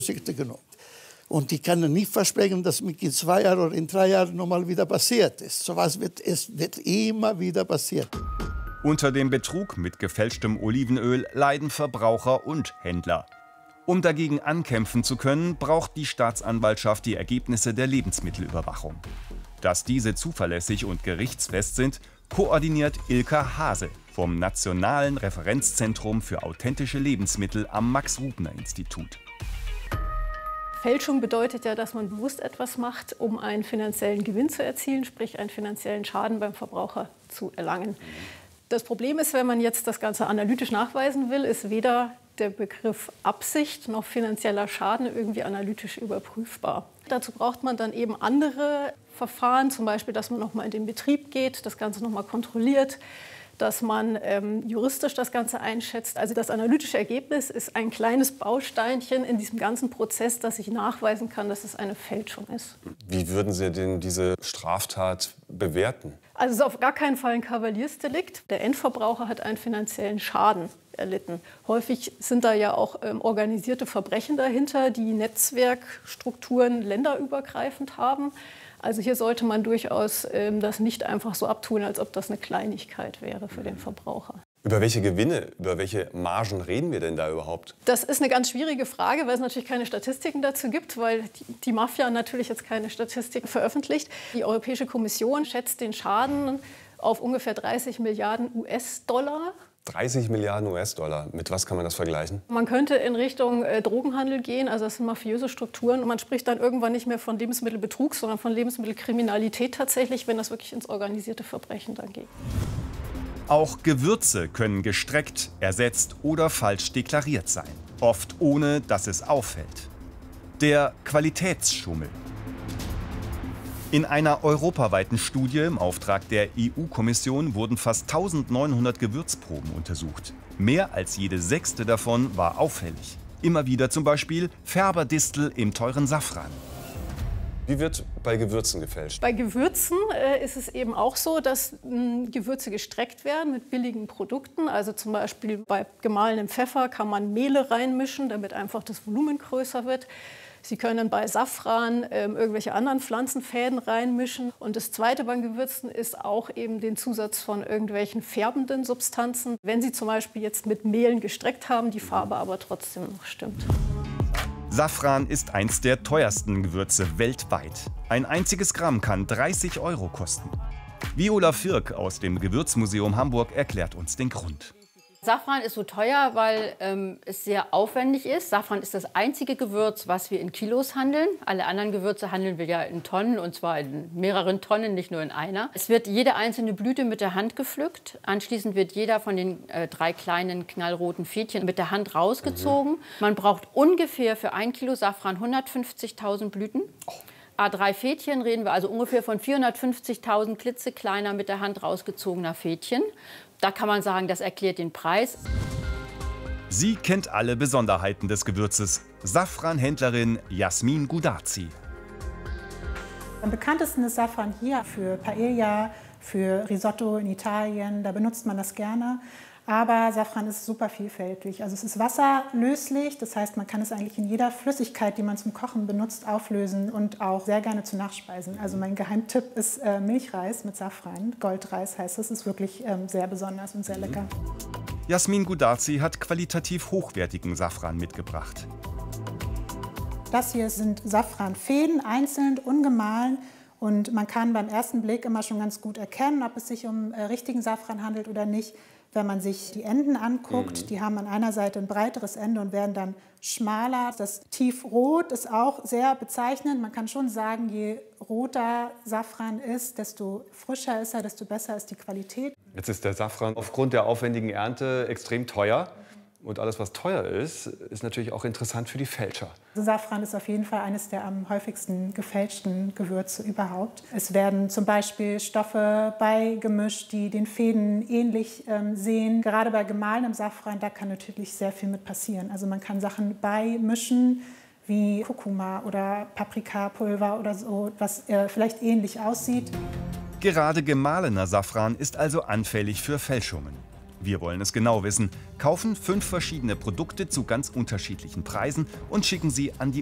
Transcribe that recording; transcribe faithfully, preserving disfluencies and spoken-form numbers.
genommen. Und ich kann nicht versprechen, dass mir in zwei Jahren oder in drei Jahren nochmal wieder passiert ist. So was wird, es wird immer wieder passieren. Unter dem Betrug mit gefälschtem Olivenöl leiden Verbraucher und Händler. Um dagegen ankämpfen zu können, braucht die Staatsanwaltschaft die Ergebnisse der Lebensmittelüberwachung. Dass diese zuverlässig und gerichtsfest sind, koordiniert Ilka Hase vom Nationalen Referenzzentrum für authentische Lebensmittel am Max-Rubner-Institut. Fälschung bedeutet ja, dass man bewusst etwas macht, um einen finanziellen Gewinn zu erzielen, sprich einen finanziellen Schaden beim Verbraucher zu erlangen. Das Problem ist, wenn man jetzt das Ganze analytisch nachweisen will, ist weder der Begriff Absicht noch finanzieller Schaden irgendwie analytisch überprüfbar. Dazu braucht man dann eben andere Verfahren, zum Beispiel, dass man noch mal in den Betrieb geht, das Ganze noch mal kontrolliert, dass man ähm, juristisch das Ganze einschätzt. Also das analytische Ergebnis ist ein kleines Bausteinchen in diesem ganzen Prozess, dass ich nachweisen kann, dass es eine Fälschung ist. Wie würden Sie denn diese Straftat bewerten? Also es ist auf gar keinen Fall ein Kavaliersdelikt. Der Endverbraucher hat einen finanziellen Schaden erlitten. Häufig sind da ja auch ähm, organisierte Verbrechen dahinter, die Netzwerkstrukturen länderübergreifend haben. Also hier sollte man durchaus ähm, das nicht einfach so abtun, als ob das eine Kleinigkeit wäre für den Verbraucher. Über welche Gewinne, über welche Margen reden wir denn da überhaupt? Das ist eine ganz schwierige Frage, weil es natürlich keine Statistiken dazu gibt, weil die, die Mafia natürlich jetzt keine Statistiken veröffentlicht. Die Europäische Kommission schätzt den Schaden auf ungefähr dreißig Milliarden U S-Dollar. dreißig Milliarden U S-Dollar. Mit was kann man das vergleichen? Man könnte in Richtung äh, Drogenhandel gehen, also das sind mafiöse Strukturen. Und man spricht dann irgendwann nicht mehr von Lebensmittelbetrug, sondern von Lebensmittelkriminalität tatsächlich, wenn das wirklich ins organisierte Verbrechen dann geht. Auch Gewürze können gestreckt, ersetzt oder falsch deklariert sein. Oft ohne, dass es auffällt. Der Qualitätsschummel. In einer europaweiten Studie im Auftrag der E U-Kommission wurden fast eintausendneunhundert Gewürzproben untersucht. Mehr als jede sechste davon war auffällig. Immer wieder zum Beispiel Färberdistel im teuren Safran. Wie wird bei Gewürzen gefälscht? Bei Gewürzen äh, ist es eben auch so, dass mh, Gewürze gestreckt werden mit billigen Produkten. Also zum Beispiel bei gemahlenem Pfeffer kann man Mehle reinmischen, damit einfach das Volumen größer wird. Sie können bei Safran äh, irgendwelche anderen Pflanzenfäden reinmischen. Und das Zweite beim Gewürzen ist auch eben den Zusatz von irgendwelchen färbenden Substanzen. Wenn Sie zum Beispiel jetzt mit Mehlen gestreckt haben, die Farbe aber trotzdem noch stimmt. Safran ist eins der teuersten Gewürze weltweit. Ein einziges Gramm kann dreißig Euro kosten. Viola Firk aus dem Gewürzmuseum Hamburg erklärt uns den Grund. Safran ist so teuer, weil ähm, es sehr aufwendig ist. Safran ist das einzige Gewürz, was wir in Kilos handeln. Alle anderen Gewürze handeln wir ja in Tonnen, und zwar in mehreren Tonnen, nicht nur in einer. Es wird jede einzelne Blüte mit der Hand gepflückt. Anschließend wird jeder von den äh, drei kleinen knallroten Fädchen mit der Hand rausgezogen. Mhm. Man braucht ungefähr für ein Kilo Safran hundertfünfzigtausend Blüten. Oh. A drei Fädchen reden wir also ungefähr von vierhundertfünfzigtausend klitzekleiner mit der Hand rausgezogener Fädchen. Da kann man sagen, das erklärt den Preis. Sie kennt alle Besonderheiten des Gewürzes. Safranhändlerin Jasmin Gudazi. Am bekanntesten ist Safran hier für Paella, für Risotto in Italien. Da benutzt man das gerne. Aber Safran ist super vielfältig. Also es ist wasserlöslich, das heißt, man kann es eigentlich in jeder Flüssigkeit, die man zum Kochen benutzt, auflösen und auch sehr gerne zu Nachspeisen. Also mein Geheimtipp ist äh, Milchreis mit Safran. Goldreis heißt das, ist wirklich ähm, sehr besonders und sehr lecker. Jasmin Gudazi hat qualitativ hochwertigen Safran mitgebracht. Das hier sind Safranfäden, einzeln, ungemahlen. Und man kann beim ersten Blick immer schon ganz gut erkennen, ob es sich um äh, richtigen Safran handelt oder nicht. Wenn man sich die Enden anguckt, mhm. die haben an einer Seite ein breiteres Ende und werden dann schmaler. Das Tiefrot ist auch sehr bezeichnend. Man kann schon sagen, je roter Safran ist, desto frischer ist er, desto besser ist die Qualität. Jetzt ist der Safran aufgrund der aufwendigen Ernte extrem teuer. Und alles, was teuer ist, ist natürlich auch interessant für die Fälscher. Safran ist auf jeden Fall eines der am häufigsten gefälschten Gewürze überhaupt. Es werden zum Beispiel Stoffe beigemischt, die den Fäden ähnlich ähm, sehen. Gerade bei gemahlenem Safran, da kann natürlich sehr viel mit passieren. Also man kann Sachen beimischen, wie Kurkuma oder Paprikapulver oder so, was äh, vielleicht ähnlich aussieht. Gerade gemahlener Safran ist also anfällig für Fälschungen. Wir wollen es genau wissen, kaufen fünf verschiedene Produkte zu ganz unterschiedlichen Preisen und schicken sie an die